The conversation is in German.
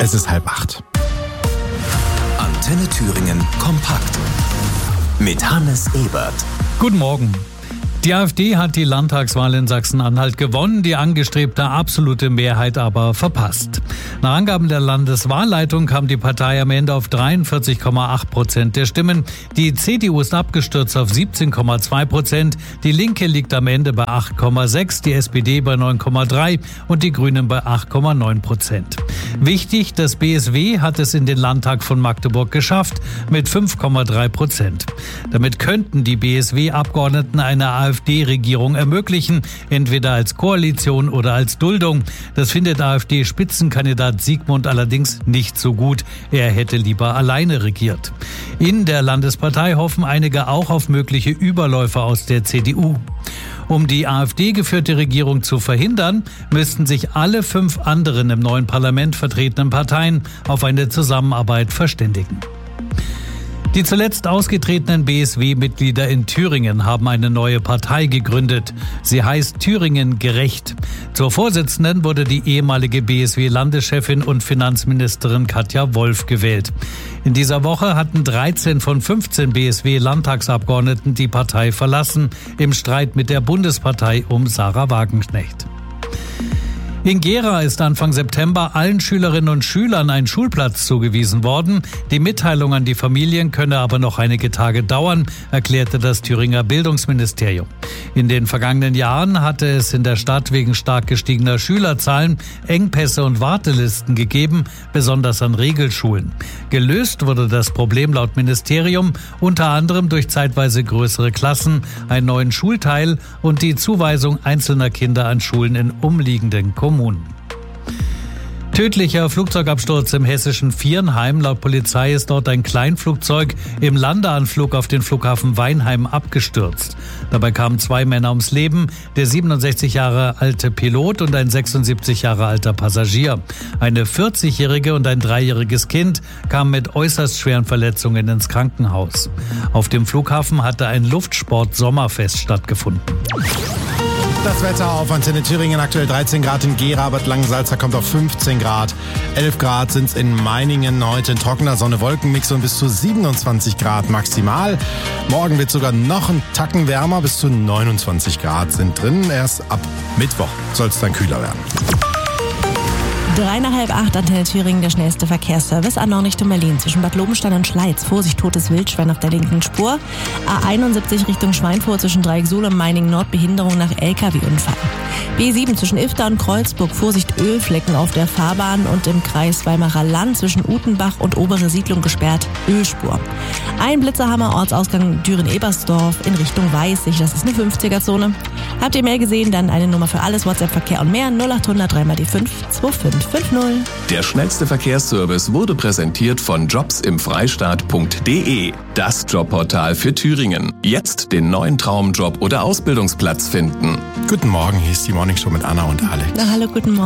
Es ist 7:30. Antenne Thüringen kompakt mit Hannes Ebert. Guten Morgen. Die AfD hat die Landtagswahl in Sachsen-Anhalt gewonnen, die angestrebte absolute Mehrheit aber verpasst. Nach Angaben der Landeswahlleitung kam die Partei am Ende auf 43,8% der Stimmen. Die CDU ist abgestürzt auf 17,2%, die Linke liegt am Ende bei 8,6%, die SPD bei 9,3% und die Grünen bei 8,9%. Wichtig, das BSW hat es in den Landtag von Magdeburg geschafft mit 5,3%. Damit könnten die BSW-Abgeordneten eine AfD-Regierung ermöglichen, entweder als Koalition oder als Duldung. Das findet AfD-Spitzenkandidat Siegmund allerdings nicht so gut. Er hätte lieber alleine regiert. In der Landespartei hoffen einige auch auf mögliche Überläufer aus der CDU. Um die AfD-geführte Regierung zu verhindern, müssten sich alle 5 anderen im neuen Parlament vertretenen Parteien auf eine Zusammenarbeit verständigen. Die zuletzt ausgetretenen BSW-Mitglieder in Thüringen haben eine neue Partei gegründet. Sie heißt Thüringen gerecht. Zur Vorsitzenden wurde die ehemalige BSW-Landeschefin und Finanzministerin Katja Wolf gewählt. In dieser Woche hatten 13 von 15 BSW-Landtagsabgeordneten die Partei verlassen, im Streit mit der Bundespartei um Sarah Wagenknecht. In Gera ist Anfang September allen Schülerinnen und Schülern ein Schulplatz zugewiesen worden. Die Mitteilung an die Familien könne aber noch einige Tage dauern, erklärte das Thüringer Bildungsministerium. In den vergangenen Jahren hatte es in der Stadt wegen stark gestiegener Schülerzahlen Engpässe und Wartelisten gegeben, besonders an Regelschulen. Gelöst wurde das Problem laut Ministerium unter anderem durch zeitweise größere Klassen, einen neuen Schulteil und die Zuweisung einzelner Kinder an Schulen in umliegenden Kommunen. Tödlicher Flugzeugabsturz im hessischen Viernheim. Laut Polizei ist dort ein Kleinflugzeug im Landeanflug auf den Flughafen Weinheim abgestürzt. Dabei kamen 2 Männer ums Leben, der 67 Jahre alte Pilot und ein 76 Jahre alter Passagier. Eine 40-jährige und ein 3-jähriges Kind kamen mit äußerst schweren Verletzungen ins Krankenhaus. Auf dem Flughafen hatte ein Luftsport-Sommerfest stattgefunden. Das Wetter auf Antenne Thüringen, aktuell 13 Grad in Gera, Bad Langensalza kommt auf 15 Grad. 11 Grad sind es in Meiningen, heute ein trockener Sonne-Wolken-Mix und bis zu 27 Grad maximal. Morgen wird sogar noch ein Tacken wärmer, bis zu 29 Grad sind drin. Erst ab Mittwoch soll es dann kühler werden. 7:55 Antenne Thüringen, der schnellste Verkehrsservice an Richtung Berlin. Zwischen Bad Lobenstein und Schleiz. Vorsicht, totes Wildschwein auf der linken Spur. A71 Richtung Schweinfurt zwischen Dreieck-Suhl und Meiningen Nord. Behinderung nach LKW-Unfall. B7 zwischen Ifter und Kreuzburg. Vorsicht, Ölflecken auf der Fahrbahn und im Kreis Weimarer Land zwischen Utenbach und Obere Siedlung gesperrt. Ölspur. Ein Blitzerhammer, Ortsausgang Düren-Ebersdorf in Richtung Weißig. Das ist eine 50er-Zone. Habt ihr mehr gesehen? Dann eine Nummer für alles, WhatsApp-Verkehr und mehr. 0800 3x5 2550. Der schnellste Verkehrsservice wurde präsentiert von jobsimfreistaat.de, das Jobportal für Thüringen. Jetzt den neuen Traumjob oder Ausbildungsplatz finden. Guten Morgen, hier ist die Morningshow mit Anna und Alex. Na, hallo, guten Morgen.